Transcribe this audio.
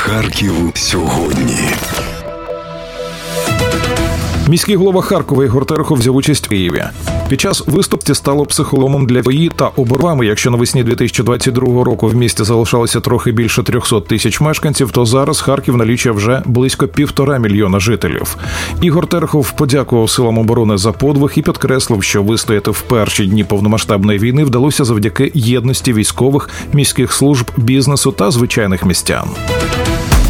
Харків сьогодні. Міський голова Харкова Ігор Терехов взяв участь у Києві. Під час виступу стало психологом для ВІ та оборвами. Якщо навесні 2022 року в місті залишалося трохи більше 300 тисяч мешканців, то зараз Харків налічує вже близько 1,5 мільйона жителів. Ігор Терехов подякував силам оборони за подвиг і підкреслив, що вистояти в перші дні повномасштабної війни вдалося завдяки єдності військових, міських служб, бізнесу та звичайних містян.